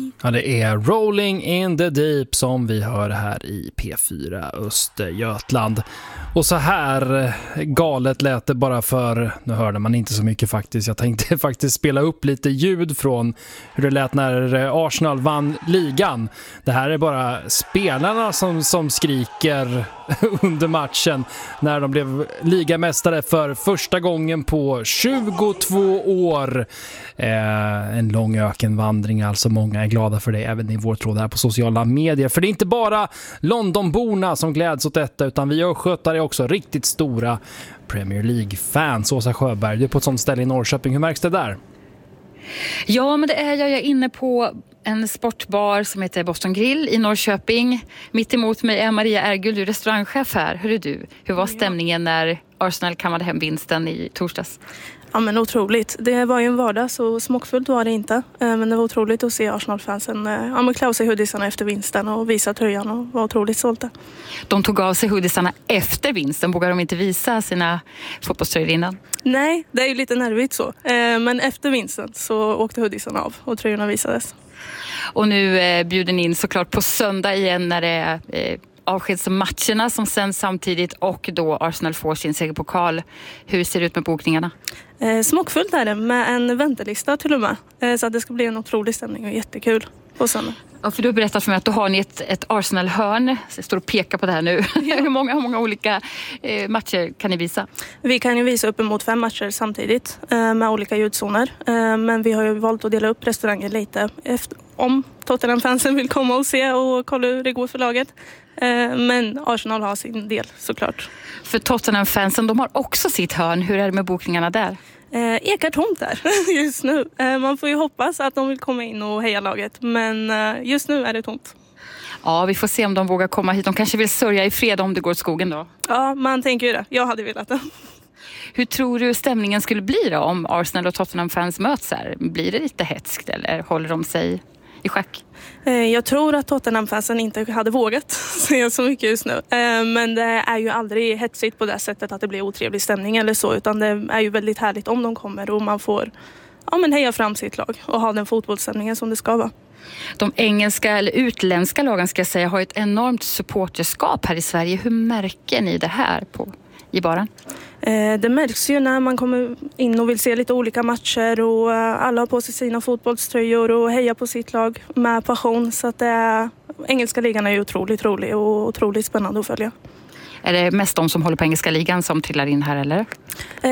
Ja, det är Rolling in the Deep som vi hör här i P4 Östergötland. Och så här galet lät det bara för, nu hörde man inte så mycket faktiskt. Jag tänkte faktiskt spela upp lite ljud från hur det lät när Arsenal vann ligan. Det här är bara spelarna som skriker under matchen när de blev ligamästare för första gången på 22 år. En lång ökenvandring, alltså många är glada för det även i vår tråd här på sociala medier. För det är inte bara Londonborna som gläds åt detta, utan vi östgötar är också riktigt stora Premier League-fans. Åsa Sjöberg, du är på ett sånt ställe i Norrköping. Hur märks det där? Ja, men det är jag är inne på en sportbar som heter Boston Grill i Norrköping. Mitt emot mig är Maria Ergul, du är restaurangchef här. Hur var stämningen när Arsenal kammade hem vinsten i torsdags? Ja, men otroligt. Det var ju en vardag, så smockfullt var det inte. Men det var otroligt att se Arsenal-fansen klä av sig hoodiesarna efter vinsten och visa tröjan och var otroligt stolta. De tog av sig hoodiesarna efter vinsten. Vågar de inte visa sina fotbollströjor innan? Nej, det är ju lite nervigt så. Men efter vinsten så åkte hoodiesarna av och tröjorna visades. Och nu bjuder ni in såklart på söndag igen när det är avskedsmatcherna som sen samtidigt och då Arsenal får sin segerpokal. Hur ser det ut med bokningarna? Smockfullt är det med en väntelista till och med. Så att det ska bli en otrolig stämning och jättekul på söndag. Ja, för du har berättat för mig att då har ni ett Arsenal-hörn. Jag står och pekar på det här nu. Ja. Hur många olika matcher kan ni visa? Vi kan ju visa uppemot 5 matcher samtidigt med olika ljudzoner. Men vi har ju valt att dela upp restaurangen lite om Tottenham-fansen vill komma och se och kolla hur det går för laget. Men Arsenal har sin del såklart. För Tottenham-fansen, de har också sitt hörn. Hur är det med bokningarna där? Ekar tomt där just nu. Man får ju hoppas att de vill komma in och heja laget. Men just nu är det tomt. Ja, vi får se om de vågar komma hit. De kanske vill sörja i fred om det går åt skogen då. Ja, man tänker ju det. Jag hade velat det. Hur tror du stämningen skulle bli då om Arsenal och Tottenham-fans möts här? Blir det lite hetskt eller håller de sig i schack? Jag tror att Tottenham-fansen inte hade vågat säga så mycket just nu. Men det är ju aldrig hetsigt på det sättet att det blir otrevlig stämning eller så. Utan det är ju väldigt härligt om de kommer och man får heja fram sitt lag och ha den fotbollsstämningen som det ska vara. De engelska eller utländska lagen ska jag säga har ett enormt supporterskap här i Sverige. Hur märker ni det här i baren? Det märks ju när man kommer in och vill se lite olika matcher och alla har på sig sina fotbollströjor och hejar på sitt lag med passion. Så att engelska ligan är ju otroligt rolig och otroligt spännande att följa. Är det mest de som håller på engelska ligan som trillar in här eller?